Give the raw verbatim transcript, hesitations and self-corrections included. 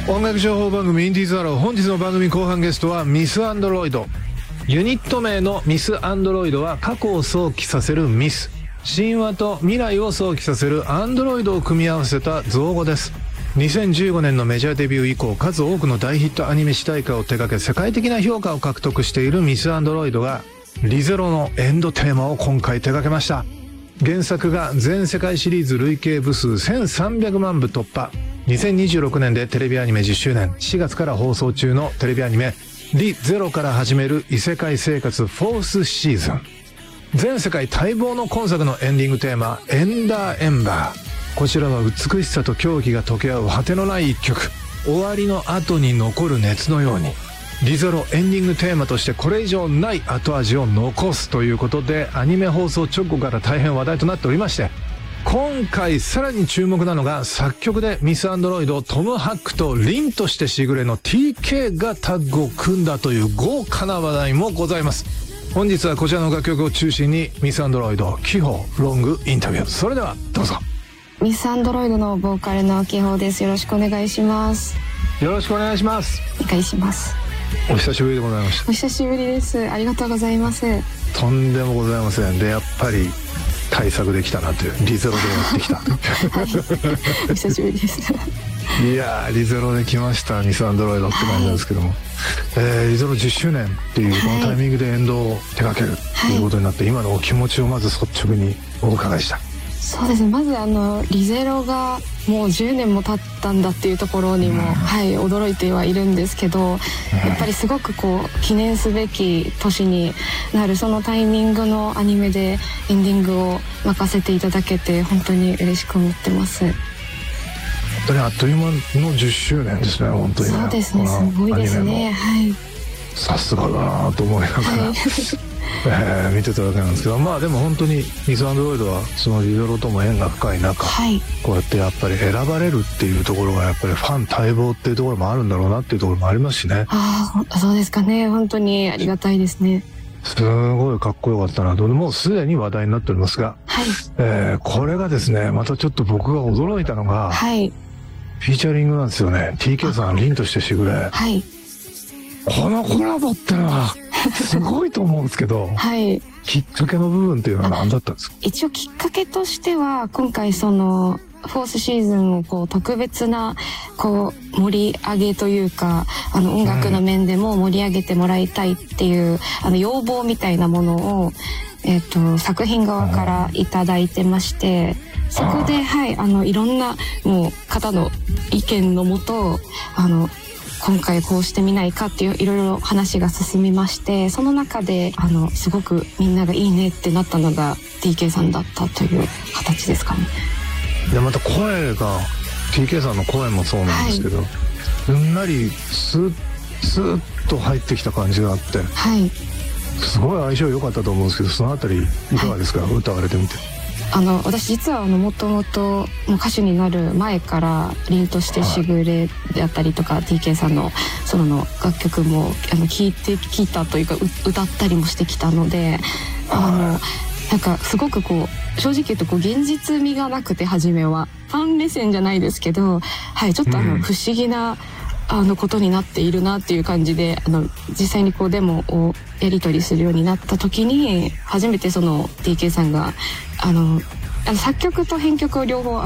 音楽情報番組インディーズアロー、本日の番組後半ゲストはミス・アンドロイド。ユニット名のミス・アンドロイドは過去を想起させるミス、神話と未来を想起させるアンドロイドを組み合わせた造語です。にせんじゅうごねんのメジャーデビュー以降、数多くの大ヒットアニメ主題歌を手掛け世界的な評価を獲得しているミス・アンドロイドがリゼロのエンドテーマを今回手掛けました。原作が全世界シリーズ累計部数せんさんびゃくまんぶ突破。にせんにじゅうろくねんでテレビアニメじゅっしゅうねん、しがつから放送中のテレビアニメリゼロから始める異世界生活フォースシーズン。全世界待望の今作のエンディングテーマ、エンダーエンバー。こちらは美しさと狂気が溶け合う果てのない一曲。終わりの後に残る熱のように。リゼロエンディングテーマとしてこれ以上ない後味を残すということで、アニメ放送直後から大変話題となっておりまして、今回さらに注目なのが作曲でミス・アンドロイド、トム・ハックとリンとしてしぐれの ティーケー がタッグを組んだという豪華な話題もございます。本日はこちらの楽曲を中心にミス・アンドロイド、キホロングインタビュー。それではどうぞ。 ミス・アンドロイドのボーカルのキホです。よろしくお願いします。 よろしくお願いします。 お願いします。 お久しぶりでございました。 お久しぶりです。ありがとうございます。 とんでもございません。でやっぱり対策できたなという、リゼロでやってきた、はい、 お久しぶりですいやー、リゼロで来ましたミス・アンドロイドって感じなんですけども、はい、えー、リゼロじゅっしゅうねんっていうこのタイミングでエンドを手掛けるということになって、はい、今のお気持ちをまず率直にお伺いした。 そうですね、まずあのリゼロがもうじゅうねんも経ったんだっていうところにも、うん、はい、驚いてはいるんですけど、うん、やっぱりすごくこう記念すべき年になるそのタイミングのアニメでエンディングを任せていただけて本当に嬉しく思ってます。 本当にあっという間のじゅっしゅうねんですね。本当にね。 そうですね、すごいですね。はい。 さすがだなと思いながら、はいえー、見てたわけなんですけど、まあでも本当にミス・アンドロイドはそのリゼロとも縁が深い中、はい、こうやってやっぱり選ばれるっていうところがやっぱりファン待望っていうところもあるんだろうなっていうところもありますしね。 ああ、そうですかね。本当にありがたいですね。 すごいかっこよかったなと。もうすでに話題になっておりますが、はい、えー、これがですね、またちょっと僕が驚いたのが、はい、フィーチャリングなんですよね。 ティーケー さん、凛としてしぐれ、はい、このコラボってのはすごいと思うんですけど、はい、きっかけの部分っていうのは何だったんですか？ 一応きっかけとしては、今回そのフォースシーズンをこう特別なこう盛り上げというか、あの音楽の面でも盛り上げてもらいたいっていう、うん、あの要望みたいなものを、えーと、作品側からいただいてまして、そこで、はい、あのいろんなもう方の意見のもと、あの今回こうしてみないかっていういろいろ話が進みまして、その中であのすごくみんながいいねってなったのが ティーケー さんだったという形ですかね。 でまた声が ティーケー さんの声もそうなんですけど、はい、すんなりスッスッと入ってきた感じがあって、はい、すごい相性良かったと思うんですけど、そのあたりいかがですか？はい、歌われてみて。 あの私実はもともと歌手になる前から凛としてしぐれであったりとか、はい、ティーケー さんのソロの楽曲もあの聴いて聴いたというか歌ったりもしてきたので、あの、はい、なんかすごくこう正直言うとこう現実味がなくて、初めはファン目線じゃないですけど、はい、ちょっとあの不思議な、うん、あのことになっているなっていう感じで、あの実際にこうデモをやり取りするようになった時に初めてその ティーケー さんがあのあの作曲と編曲を両方